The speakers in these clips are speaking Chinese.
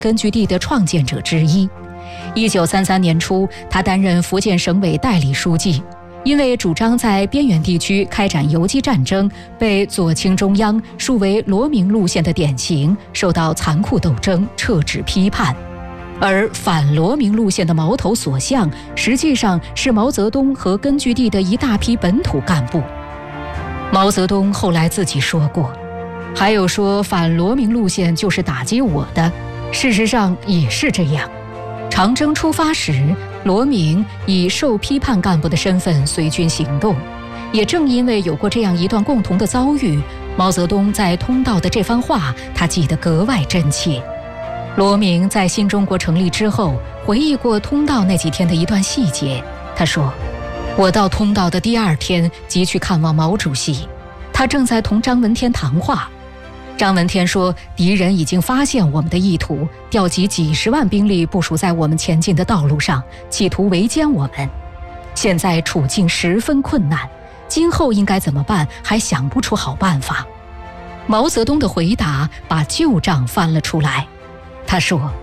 根据地的创建者之一。1933年初，他担任福建省委代理书记，因为主张在边远地区开展游击战争，被左倾中央树为罗明路线的典型，受到残酷斗争，撤旨批判。而反罗明路线的矛头所向，实际上是毛泽东和根据地的一大批本土干部。毛泽东后来自己说过，还有说反罗明路线就是打击我的，事实上也是这样。长征出发时，罗明以受批判干部的身份随军行动，也正因为有过这样一段共同的遭遇，毛泽东在通道的这番话他记得格外真切。罗明在新中国成立之后回忆过通道那几天的一段细节，他说，我到通道的第2天即去看望毛主席，他正在同张闻天谈话。张闻天说，敌人已经发现我们的意图，调集几十万兵力部署在我们前进的道路上，企图围歼我们。现在处境十分困难，今后应该怎么办，还想不出好办法。毛泽东的回答把旧账翻了出来。他说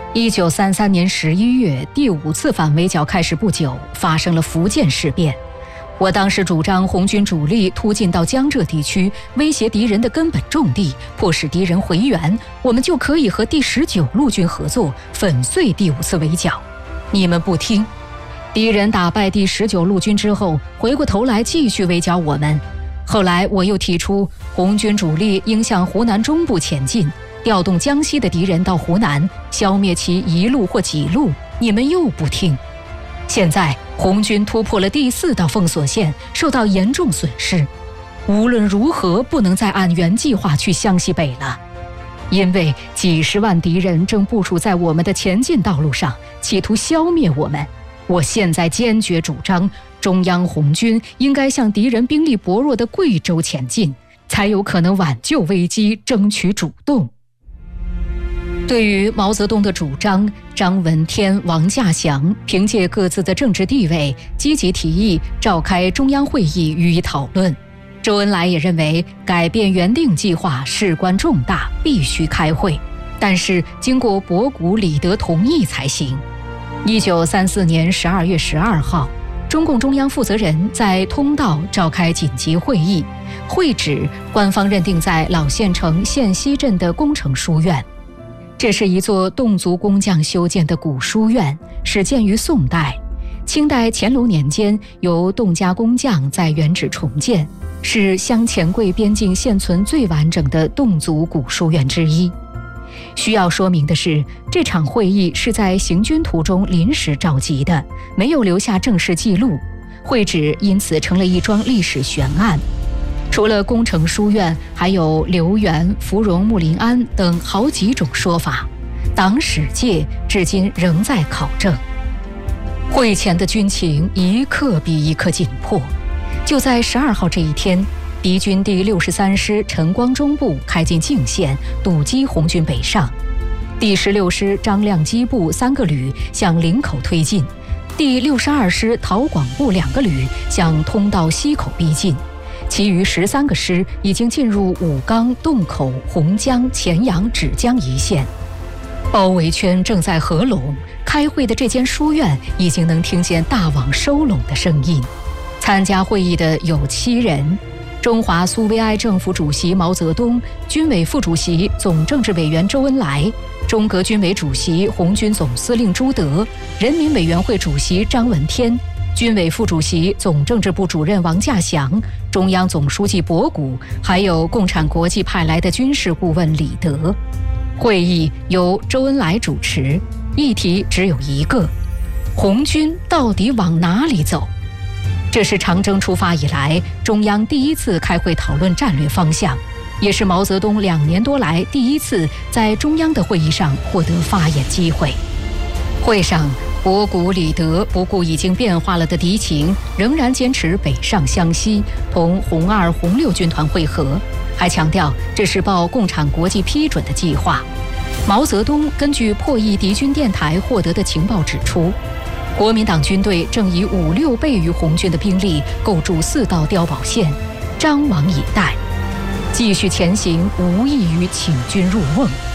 ，1933年11月第5次反围剿开始不久，发生了福建事变。我当时主张红军主力突进到江浙地区，威胁敌人的根本重地，迫使敌人回援，我们就可以和第19路军合作，粉碎第5次围剿。你们不听，敌人打败第19路军之后，回过头来继续围剿我们。后来我又提出，红军主力应向湖南中部前进，调动江西的敌人到湖南，消灭其一路或几路，你们又不听。现在红军突破了第4道封锁线，受到严重损失，无论如何不能再按原计划去湘西北了，因为几十万敌人正部署在我们的前进道路上，企图消灭我们。我现在坚决主张，中央红军应该向敌人兵力薄弱的贵州前进，才有可能挽救危机，争取主动。对于毛泽东的主张，张闻天、王稼祥凭借各自的政治地位，积极提议召开中央会议予以讨论。周恩来也认为改变原定计划事关重大，必须开会，但是经过博古、李德同意才行。1934年12月12号，中共中央负责人在通道召开紧急会议，会址官方认定在老县城县西镇的工程书院。这是一座侗族工匠修建的古书院，始建于宋代，清代乾隆年间由侗家工匠在原址重建，是湘黔桂边境现存最完整的侗族古书院之一。需要说明的是，这场会议是在行军途中临时召集的，没有留下正式记录，会址因此成了一桩历史悬案。除了工程书院，还有留园、芙蓉木林庵等好几种说法，党史界至今仍在考证。会前的军情一刻比一刻紧迫。就在12号这一天，敌军第63师陈光忠部开进泾县，堵击红军北上。第16师张亮基部3个旅向林口推进，第62师陶广部2个旅向通道西口逼近。其余13个师已经进入武冈、洞口、洪江、乾阳、芷江一线，包围圈正在合拢。开会的这间书院已经能听见大网收拢的声音。参加会议的有7人：中华苏维埃政府主席毛泽东，军委副主席、总政治委员周恩来，中革军委主席、红军总司令朱德，人民委员会主席张闻天，军委副主席、总政治部主任王稼祥，中央总书记博古，还有共产国际派来的军事顾问李德。会议由周恩来主持，议题只有一个：红军到底往哪里走？这是长征出发以来中央第一次开会讨论战略方向，也是毛泽东2年多来第一次在中央的会议上获得发言机会。会上，博古、李德不顾已经变化了的敌情，仍然坚持北上湘西，同红2、红6军团会合，还强调这是报共产国际批准的计划。毛泽东根据破译敌军电台获得的情报指出，国民党军队正以5、6倍于红军的兵力构筑4道碉堡线，张网以待，继续前行无异于请军入瓮。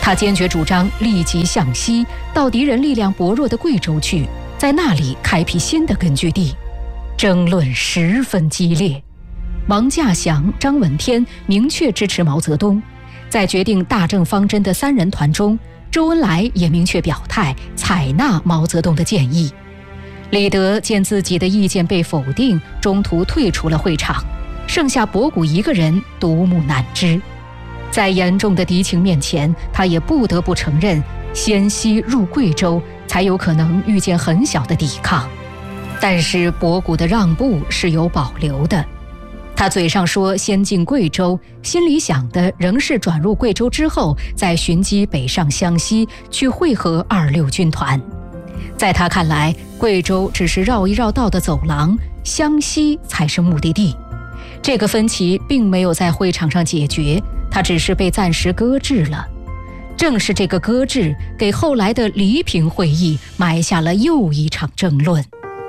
他坚决主张立即向西，到敌人力量薄弱的贵州去，在那里开辟新的根据地。争论十分激烈，王稼祥、张闻天明确支持毛泽东。在决定大政方针的三人团中，周恩来也明确表态采纳毛泽东的建议。李德见自己的意见被否定，中途退出了会场，剩下博古一个人独木难支。在严重的敌情面前，他也不得不承认先西入贵州才有可能遇见很小的抵抗。但是博古的让步是有保留的，他嘴上说先进贵州，心里想的仍是转入贵州之后再寻机北上湘西去会合26军团。在他看来，贵州只是绕一绕道的走廊，湘西才是目的地。这个分歧并没有在会场上解决，它只是被暂时搁置了。正是这个搁置，给后来的黎平会议埋下了又一场争论。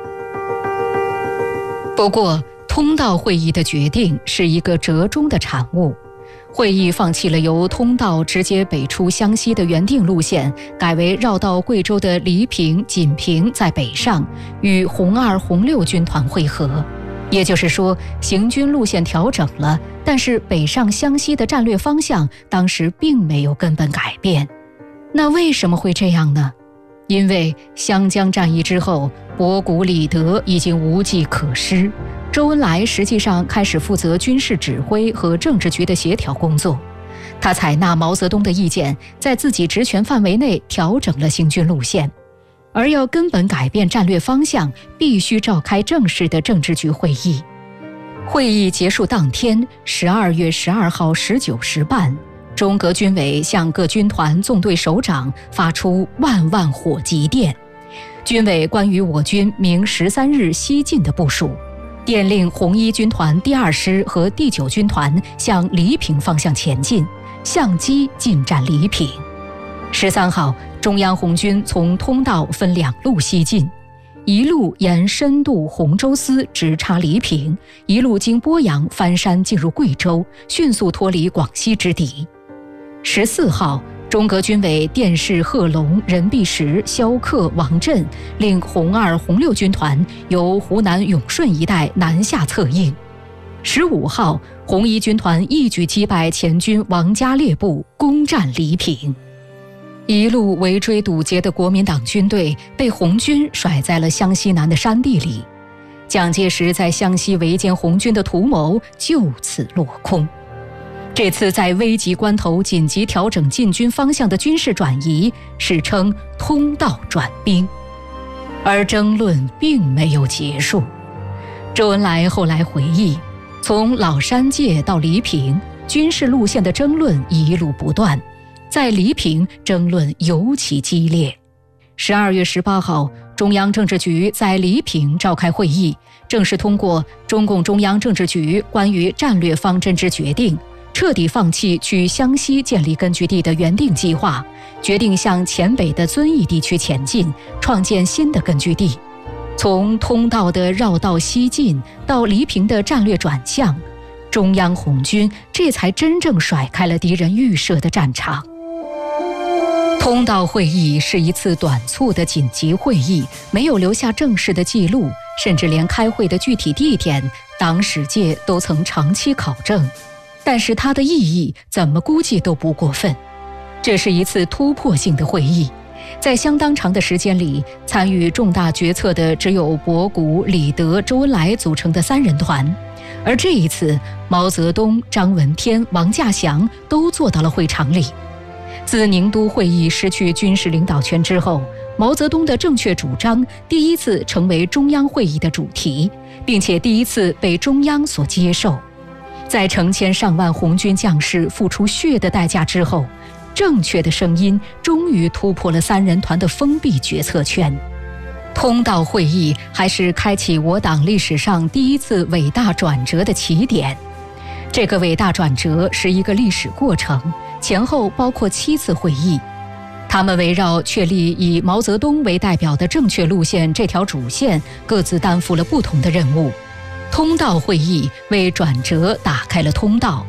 不过，通道会议的决定是一个折中的产物。会议放弃了由通道直接北出湘西的原定路线，改为绕道贵州的黎平、锦屏，在北上与红2、红6军团会合。也就是说，行军路线调整了，但是北上湘西的战略方向当时并没有根本改变。那为什么会这样呢？因为湘江战役之后，博古、李德已经无计可施，周恩来实际上开始负责军事指挥和政治局的协调工作。他采纳毛泽东的意见，在自己职权范围内调整了行军路线，而要根本改变战略方向，必须召开正式的政治局会议。会议结束当天，12月12号19时半，中革军委向各军团纵队首长发出万万火急电，军委关于我军明13日西进的部署，电令红1军团第2师和第9军团向黎平方向前进，相机进占黎平。13号，中央红军从通道分2路西进，一路沿深渡洪州司直插黎平，一路经鄱阳翻山进入贵州，迅速脱离广西之敌。14号，中革军委电示贺龙、任弼时、萧克、王震，令红2、红6军团由湖南永顺一带南下策应。15号，红1军团一举击败前军王家烈部，攻占黎平。一路围追堵截的国民党军队被红军甩在了湘西南的山地里，蒋介石在湘西围歼红军的图谋就此落空。这次在危急关头紧急调整进军方向的军事转移，史称通道转兵。而争论并没有结束。周恩来后来回忆，从老山界到黎平，军事路线的争论一路不断，在黎平争论尤其激烈。12月18号，中央政治局在黎平召开会议，正式通过中共中央政治局关于战略方针之决定，彻底放弃去湘西建立根据地的原定计划，决定向黔北的遵义地区前进，创建新的根据地。从通道的绕道西进到黎平的战略转向，中央红军这才真正甩开了敌人预设的战场。通道会议是一次短促的紧急会议，没有留下正式的记录，甚至连开会的具体地点，党史界都曾长期考证。但是它的意义怎么估计都不过分。这是一次突破性的会议，在相当长的时间里，参与重大决策的只有博古、李德、周恩来组成的3人团，而这一次，毛泽东、张闻天、王稼祥都坐到了会场里。自宁都会议失去军事领导权之后，毛泽东的正确主张第一次成为中央会议的主题，并且第一次被中央所接受。在成千上万红军将士付出血的代价之后，正确的声音终于突破了3人团的封闭决策圈。通道会议还是开启我党历史上第一次伟大转折的起点。这个伟大转折是一个历史过程，前后包括7次会议，他们围绕确立以毛泽东为代表的正确路线这条主线，各自担负了不同的任务。通道会议为转折打开了通道，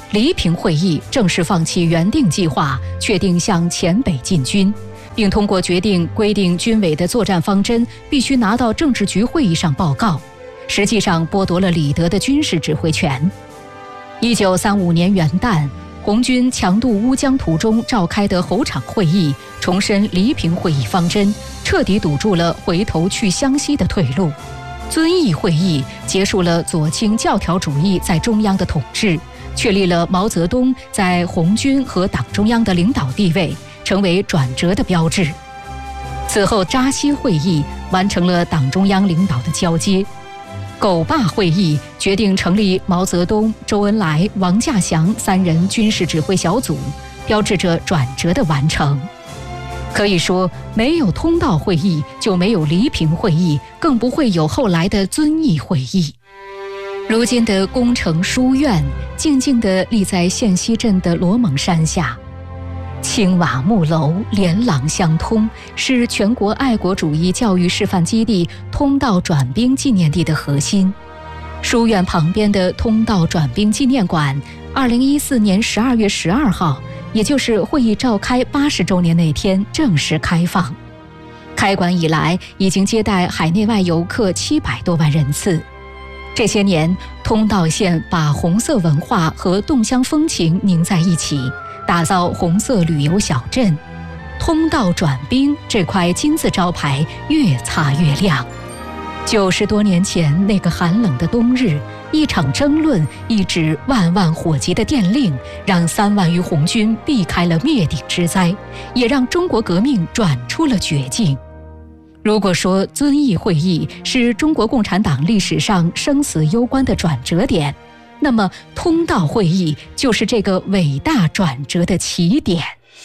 黎平会议正式放弃原定计划，确定向黔北进军，并通过决定规定军委的作战方针必须拿到政治局会议上报告，实际上剥夺了李德的军事指挥权。1935年元旦，红军强渡乌江途中召开的候场会议重申黎平会议方针，彻底堵住了回头去湘西的退路。遵义会议结束了左倾教条主义在中央的统治，确立了毛泽东在红军和党中央的领导地位，成为转折的标志。此后扎西会议完成了党中央领导的交接。狗坝会议决定成立毛泽东、周恩来、王稼祥3人军事指挥小组，标志着转折的完成。可以说，没有通道会议，就没有黎平会议，更不会有后来的遵义会议。如今的工程书院静静地立在县西镇的罗蒙山下，青瓦木楼连廊相通，是全国爱国主义教育示范基地通道转兵纪念地的核心。书院旁边的通道转兵纪念馆2014年12月12号，也就是会议召开80周年那天正式开放。开馆以来，已经接待海内外游客700多万人次。这些年，通道线把红色文化和侗乡风情凝在一起，打造红色旅游小镇。通道转兵这块金字招牌越擦越亮。90多年前那个寒冷的冬日，一场争论，一纸万万火急的电令，让3万余红军避开了灭顶之灾，也让中国革命转出了绝境。如果说遵义会议是中国共产党历史上生死攸关的转折点，那么通道会议就是这个伟大转折的起点。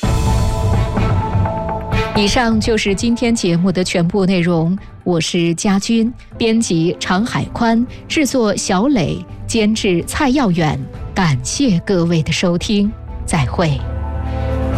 以上就是今天节目的全部内容，我是佳君，编辑常海宽，制作小磊，监制蔡耀远，感谢各位的收听，再会。